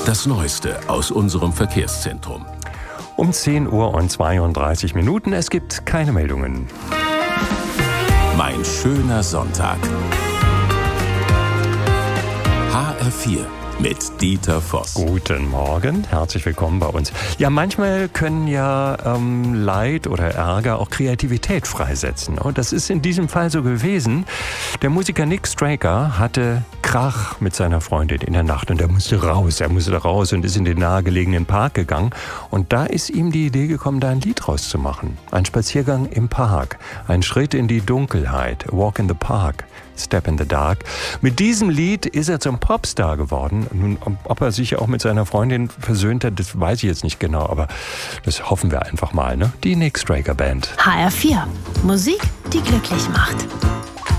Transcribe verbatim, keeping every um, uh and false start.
Das Neueste aus unserem Verkehrszentrum. Um zehn Uhr und zweiunddreißig Minuten. Es gibt keine Meldungen. Mein schöner Sonntag. H R vier mit Dieter Voss. Guten Morgen, herzlich willkommen bei uns. Ja, manchmal können ja ähm, Leid oder Ärger auch Kreativität freisetzen. Und das ist in diesem Fall so gewesen. Der Musiker Nick Straker hatte Krach mit seiner Freundin in der Nacht und er musste raus. Er musste raus und ist in den nahegelegenen Park gegangen. Und da ist ihm die Idee gekommen, da ein Lied rauszumachen. Ein Spaziergang im Park, ein Schritt in die Dunkelheit, a walk in the park. Step in the Dark. Mit diesem Lied ist er zum Popstar geworden. Nun, ob er sich auch mit seiner Freundin versöhnt hat, das weiß ich jetzt nicht genau, aber das hoffen wir einfach mal, ne? Die Nick Straker Band. H R vier. Musik, die glücklich macht.